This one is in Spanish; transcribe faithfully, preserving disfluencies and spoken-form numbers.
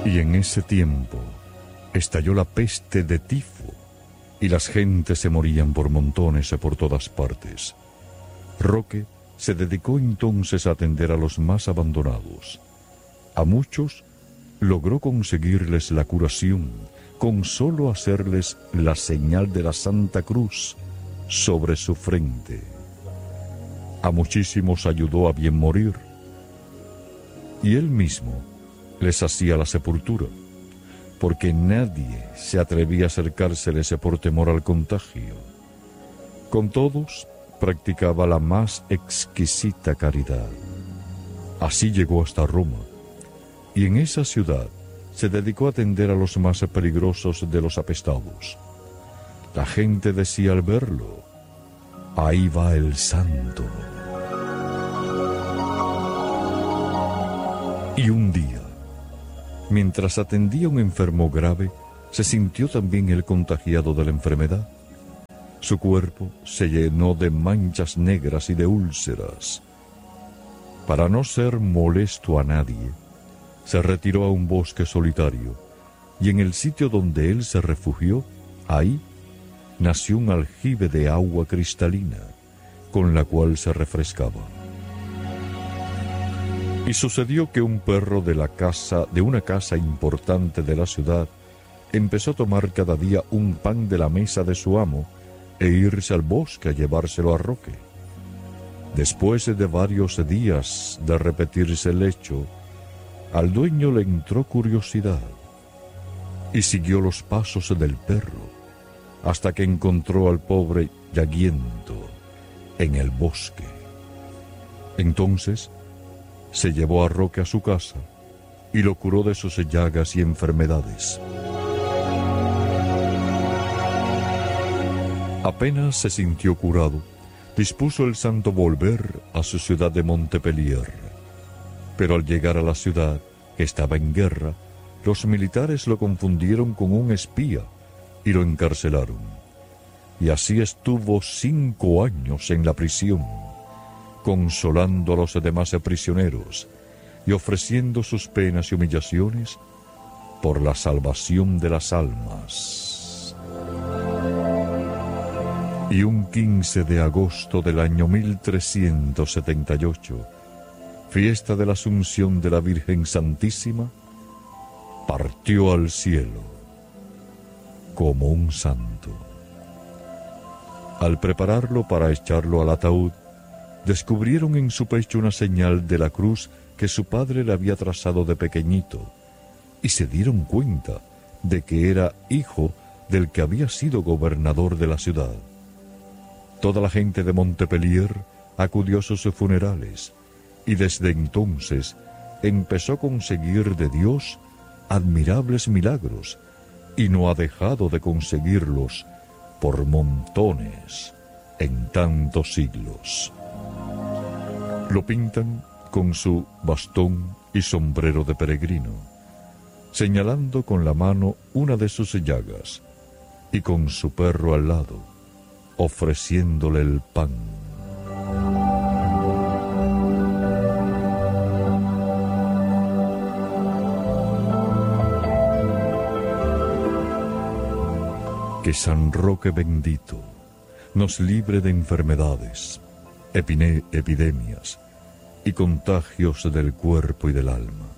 Y en ese tiempo estalló la peste de tifo, y las gentes se morían por montones por todas partes. Roque se dedicó entonces a atender a los más abandonados. A muchos logró conseguirles la curación con solo hacerles la señal de la Santa Cruz sobre su frente. A muchísimos ayudó a bien morir, y él mismo les hacía la sepultura, porque nadie se atrevía a acercárseles por temor al contagio. Con todos practicaba la más exquisita caridad. Así llegó hasta Roma, y en esa ciudad se dedicó a atender a los más peligrosos de los apestados. La gente decía al verlo: ahí va el santo. Y un día, mientras atendía a un enfermo grave, se sintió también él contagiado de la enfermedad. Su cuerpo se llenó de manchas negras y de úlceras. Para no ser molesto a nadie, se retiró a un bosque solitario, y en el sitio donde él se refugió, ahí nació un aljibe de agua cristalina, con la cual se refrescaba. Y sucedió que un perro de la casa, de una casa importante de la ciudad, empezó a tomar cada día un pan de la mesa de su amo e irse al bosque a llevárselo a Roque. Después de varios días de repetirse el hecho, al dueño le entró curiosidad y siguió los pasos del perro hasta que encontró al pobre yaguiento en el bosque. Entonces se llevó a Roque a su casa y lo curó de sus llagas y enfermedades. Apenas se sintió curado, dispuso el santo volver a su ciudad de Montpellier. Pero al llegar a la ciudad, que estaba en guerra, los militares lo confundieron con un espía y lo encarcelaron. Y así estuvo cinco años en la prisión, consolando a los demás prisioneros y ofreciendo sus penas y humillaciones por la salvación de las almas. Y un quince de agosto del año mil trescientos setenta y ocho, fiesta de la Asunción de la Virgen Santísima, partió al cielo como un santo. Al prepararlo para echarlo al ataúd, descubrieron en su pecho una señal de la cruz que su padre le había trazado de pequeñito, y se dieron cuenta de que era hijo del que había sido gobernador de la ciudad. Toda la gente de Montpellier acudió a sus funerales, y desde entonces empezó a conseguir de Dios admirables milagros, y no ha dejado de conseguirlos por montones en tantos siglos. Lo pintan con su bastón y sombrero de peregrino, señalando con la mano una de sus llagas, y con su perro al lado, ofreciéndole el pan. Que San Roque bendito nos libre de enfermedades, epine- epidemias y contagios del cuerpo y del alma.